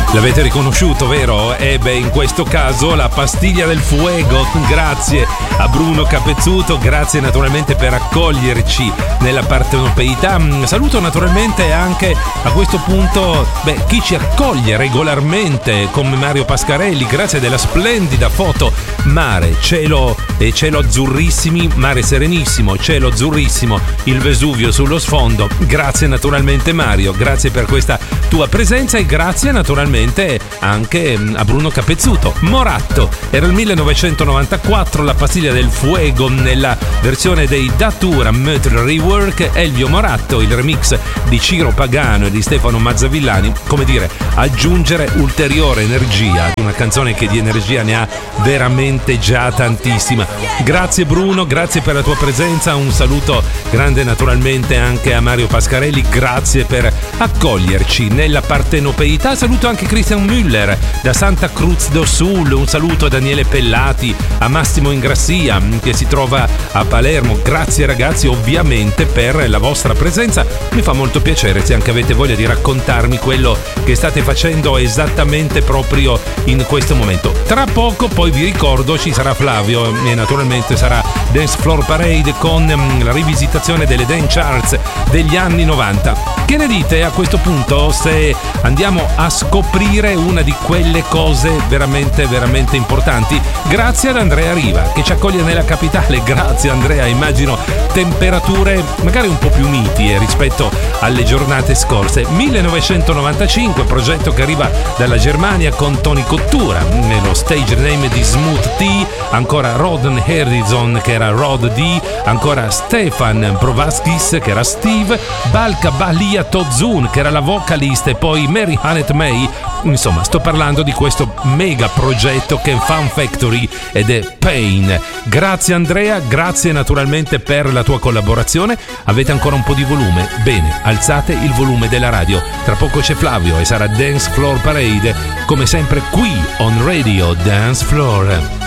L'avete riconosciuto, vero? In questo caso la pastiglia del fuego. Grazie a Bruno Capezzuto, grazie naturalmente per accoglierci nella partenopeità. Saluto naturalmente anche a questo punto chi ci accoglie regolarmente come Mario Pascarelli, grazie della splendida foto. Mare, cielo e cielo azzurrissimi, mare serenissimo, cielo azzurrissimo, il Vesuvio sullo sfondo. Grazie naturalmente Mario, grazie per questa tua presenza e grazie naturalmente anche a Bruno Capezzuto. Moratto, era il 1994, la pastiglia del fuego nella versione dei Datura Metal Rework. Elvio Moratto, il remix di Ciro Pagano e di Stefano Mazzavillani, come dire, aggiungere ulteriore energia ad una canzone che di energia ne ha veramente già tantissima. Grazie Bruno, grazie per la tua presenza, un saluto grande naturalmente anche a Mario Pascarelli, grazie per accoglierci nella partenopeità. Saluto anche Christian Müller da Santa Cruz do Sul, un saluto a Daniele Pellati, a Massimo Ingrassia che si trova a Palermo. Grazie ragazzi ovviamente per la vostra presenza, mi fa molto piacere se anche avete voglia di raccontarmi quello che state facendo esattamente proprio in questo momento. Tra poco poi vi ricordo ci sarà Flavio e naturalmente sarà Dance Floor Parade con la rivisitazione delle dance charts degli anni 90. Che ne dite a questo punto se andiamo a scoprire una di quelle cose veramente veramente importanti? Grazie ad Andrea Riva che ci accoglie nella capitale. Grazie Andrea, immagino temperature magari un po' più miti rispetto alle giornate scorse. 1995, progetto che arriva dalla Germania con Tony Cottura nello stage name di Smooth T, ancora Roden Harrison che era Rod D, ancora Stefan Provaskis che era Steve, Balka Balia Tozun che era la vocalist e poi Mary Hannett May. Insomma, sto parlando di questo mega progetto che è Fun Factory ed è Pain. Grazie Andrea, grazie naturalmente per la tua collaborazione. Avete ancora un po' di volume? Bene, alzate il volume della radio. Tra poco c'è Flavio e sarà Dance Floor Parade, come sempre qui on Radio Dance Floor.